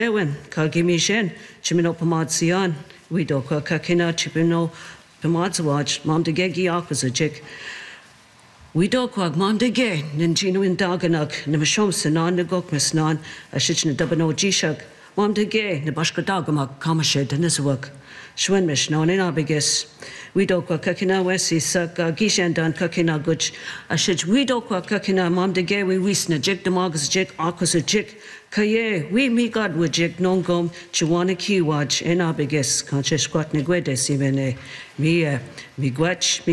Ewen, Kagimishen, Chimino Pamadzian, Wido Kakina, Chipino Pamadzawaj, Mom de Gegi opposite. Wido Quag, Mom de Gay, Ninjino in Daganuk, Nimashom Sanan, Nagok Misnan, Ashitchen Dubano Jishak, Mom de Gay, Nabashka Dagamak, Kamashed, Denizawak, Schwenmish, non in Abigus. Wido Kakina Wessi, Sak, Gishan Dan Kakina Guch, Ashich, Wido Kakina, Mom de Gay, we wisna, Jik Demagas Jik, Akasa Jik. Kaye, we me God would jig non gom, Chiwana Kiwaj, en abigus, conscious squat neguede simene, miigwach,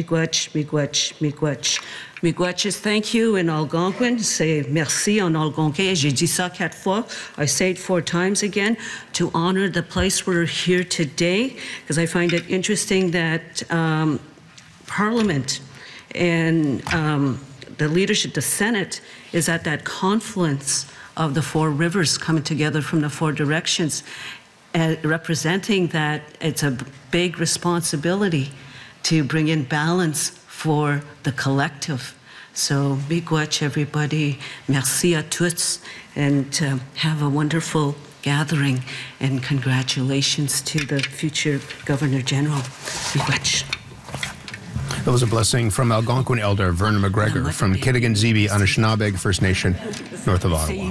is thank you in Algonquin, say merci en Algonquin, j'ai dit ça 4 fois, I say it 4 times again, to honor the place we're here today, because I find it interesting that Parliament and the leadership, the Senate, is at that confluence of the 4 rivers coming together from the 4 directions, representing that it's a big responsibility to bring in balance for the collective. So, miigwech everybody, merci à tous, and have a wonderful gathering, and congratulations to the future Governor General. Miigwech. That was a blessing from Algonquin Elder Vernon McGregor from Kitigan-Zibi, Anishinaabeg First Nation, north of Ottawa.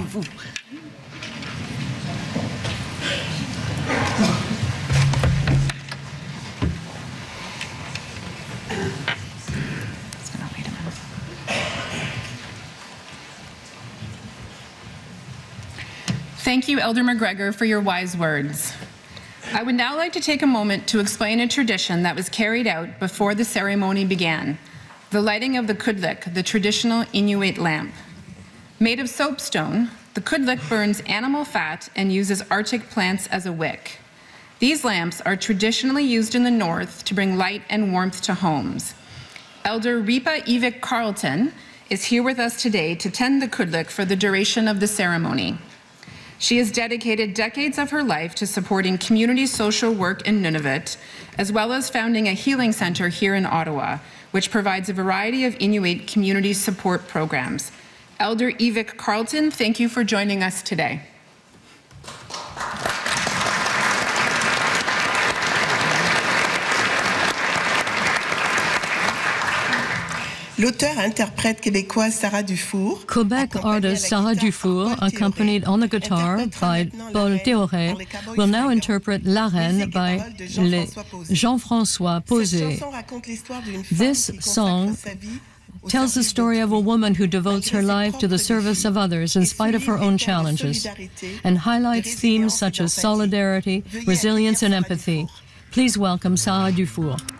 Thank you, Elder McGregor, for your wise words. I would now like to take a moment to explain a tradition that was carried out before the ceremony began, the lighting of the kudlik, the traditional Inuit lamp. Made of soapstone, the kudlik burns animal fat and uses Arctic plants as a wick. These lamps are traditionally used in the north to bring light and warmth to homes. Elder Ripa Ivik Carlton is here with us today to tend the kudlik for the duration of the ceremony. She has dedicated decades of her life to supporting community social work in Nunavut, as well as founding a healing center here in Ottawa, which provides a variety of Inuit community support programs. Elder Ivik Carlton, thank you for joining us today. L'auteur-interprète québécoise Sarah Dufour, Quebec artist Sarah Dufour, accompanied on the guitar by Paul Théoret, will now interpret La Reine by Jean-François Posé. This song tells the story of a woman who devotes her life to the service of others in spite of her own challenges, and highlights themes such as solidarity, resilience, and empathy. Please welcome Sarah Dufour.